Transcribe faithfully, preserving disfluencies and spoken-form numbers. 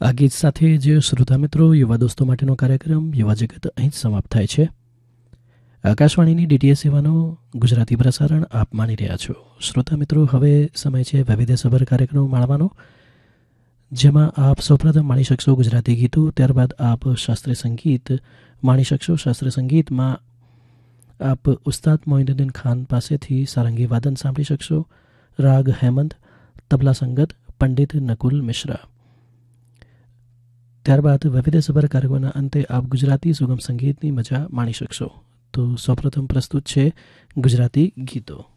આ ગીત સાથે જ શ્રોતા મિત્રો, યુવા દોસ્તો માટેનો કાર્યક્રમ યુવા જગત અહીં જ સમાપ્ત થાય છે. આકાશવાણીની ડીટીએચ સેવાનું ગુજરાતી પ્રસારણ આપ માણી રહ્યા છો. શ્રોતા મિત્રો, હવે સમય છે વૈવિધ્યસભર કાર્યક્રમ માણવાનો, જેમાં આપ સૌપ્રથમ માણી શકશો ગુજરાતી ગીતો, ત્યારબાદ આપ શાસ્ત્રીય સંગીત માણી શકશો. શાસ્ત્રીય સંગીતમાં આપ ઉસ્તાદ મોઇનુદ્દીન ખાન પાસેથી સારંગી વાદન સાંભળી શકશો. રાગ હેમંત, તબલા સંગત પંડિત નકુલ મિશ્રા. ત્યારબાદ વૈવિધ્યસભર કાર્યક્રમના અંતે આપ ગુજરાતી સુગમ સંગીતની મજા માણી શકશો. તો સૌપ્રથમ પ્રસ્તુત છે ગુજરાતી ગીતો.